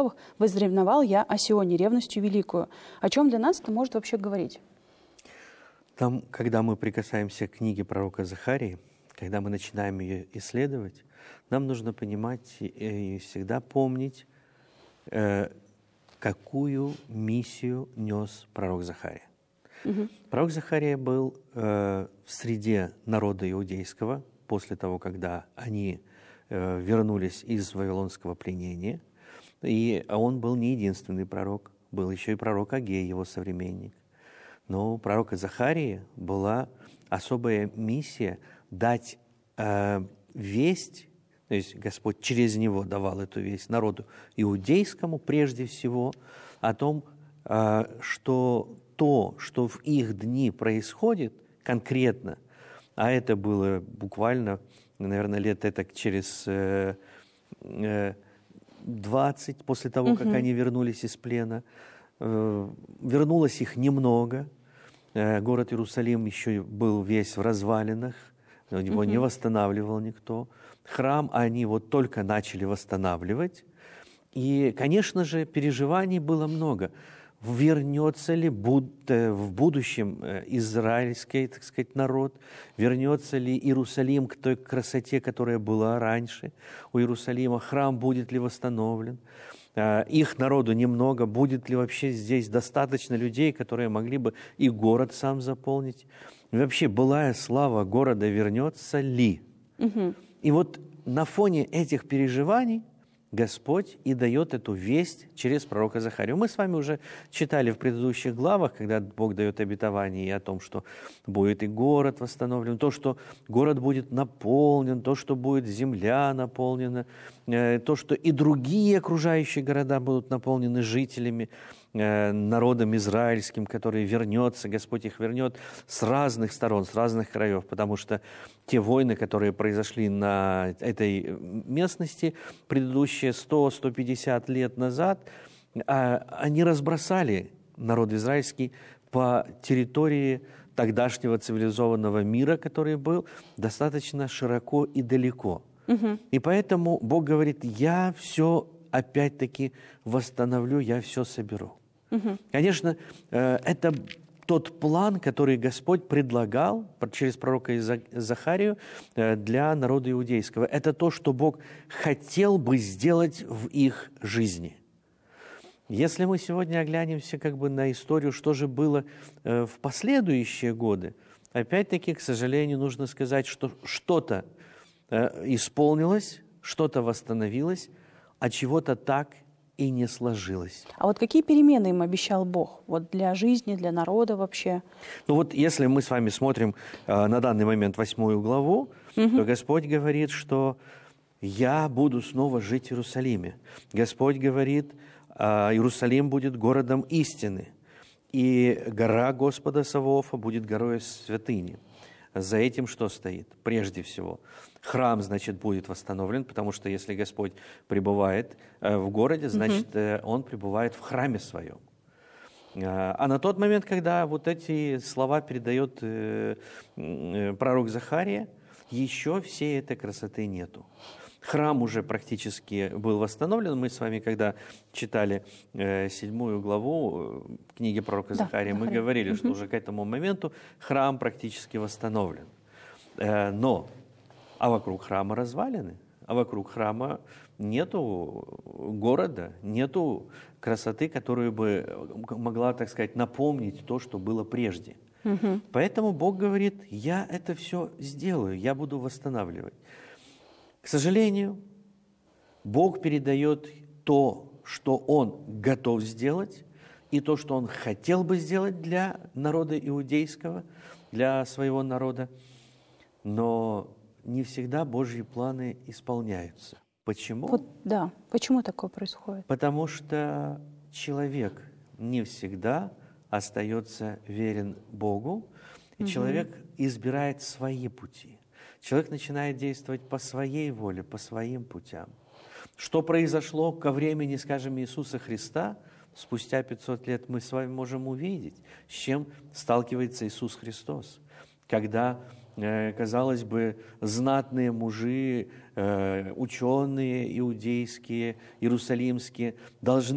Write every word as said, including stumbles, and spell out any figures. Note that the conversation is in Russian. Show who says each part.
Speaker 1: Иаковых, возревновал я о Сионе ревностью великую». О чем для нас это может вообще говорить?
Speaker 2: Там, когда мы прикасаемся к книге пророка Захарии, когда мы начинаем ее исследовать, нам нужно понимать и всегда помнить, какую миссию нес пророк Захария. Угу. Пророк Захария был в среде народа иудейского после того, когда они вернулись из вавилонского пленения. И он был не единственный пророк, был еще и пророк Агей, его современник. Но у пророка Захарии была особая миссия дать э, весть, то есть Господь через него давал эту весть народу иудейскому прежде всего, о том, э, что то, что в их дни происходит конкретно, а это было буквально, наверное, лет это через э, э, двадцать после того, угу. как они вернулись из плена, э, вернулось их немного. Город Иерусалим еще был весь в развалинах, его uh-huh. не восстанавливал никто. Храм они вот только начали восстанавливать. И, конечно же, переживаний было много. Вернется ли в будущем израильский, так сказать, народ? Вернется ли Иерусалим к той красоте, которая была раньше у Иерусалима? Храм будет ли восстановлен? Их народу немного, будет ли вообще здесь достаточно людей, которые могли бы и город сам заполнить? И вообще, былая слава города вернется ли? Угу. И вот на фоне этих переживаний Господь и дает эту весть через пророка Захарию. Мы с вами уже читали в предыдущих главах, когда Бог дает обетование и о том, что будет и город восстановлен, то, что город будет наполнен, то, что будет земля наполнена, то, что и другие окружающие города будут наполнены жителями, народом израильским, который вернется, Господь их вернет с разных сторон, с разных краев, потому что те войны, которые произошли на этой местности предыдущие сто - сто пятьдесят лет назад, они разбросали народ израильский по территории тогдашнего цивилизованного мира, который был достаточно широко и далеко. Угу. И поэтому Бог говорит: я все опять-таки восстановлю, я все соберу. Угу. Конечно, это тот план, который Господь предлагал через пророка Захарию для народа иудейского. Это то, что Бог хотел бы сделать в их жизни. Если мы сегодня оглянемся как бы на историю, что же было в последующие годы, опять-таки, к сожалению, нужно сказать, что что-то исполнилось, что-то восстановилось, а чего-то так и не сложилось.
Speaker 1: А вот какие перемены им обещал Бог? Вот для жизни, для народа вообще?
Speaker 2: Ну вот если мы с вами смотрим э, на данный момент восьмую главу, угу. то Господь говорит, что «я буду снова жить в Иерусалиме». Господь говорит, э, Иерусалим будет городом истины, и гора Господа Саваофа будет горой святыни. За этим что стоит? Прежде всего, храм, значит, будет восстановлен, потому что если Господь пребывает в городе, значит, uh-huh. Он пребывает в храме своем. А на тот момент, когда вот эти слова передает пророк Захария, еще всей этой красоты нету. Храм уже практически был восстановлен. Мы с вами, когда читали э, седьмую главу книги пророка да, Захария, мы Захария. говорили, угу. что уже к этому моменту храм практически восстановлен. Э, но, а вокруг храма развалины, а вокруг храма нету города, нету красоты, которую бы могла, так сказать, напомнить то, что было прежде. Угу. Поэтому Бог говорит: я это все сделаю, я буду восстанавливать. К сожалению, Бог передает то, что Он готов сделать, и то, что Он хотел бы сделать для народа иудейского, для своего народа, но не всегда Божьи планы исполняются. Почему?
Speaker 1: Вот, да, почему такое происходит?
Speaker 2: Потому что человек не всегда остается верен Богу, и угу. человек избирает свои пути. Человек начинает действовать по своей воле, по своим путям. Что произошло ко времени, скажем, Иисуса Христа, спустя пятьсот лет мы с вами можем увидеть, с чем сталкивается Иисус Христос. Когда э, казалось бы, знатные мужи, э, ученые иудейские, иерусалимские, должны